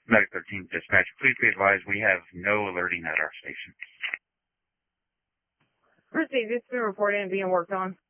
Medic 13 dispatch, please be advised we have no alerting at our station. Proceed, this has been reported and being worked on.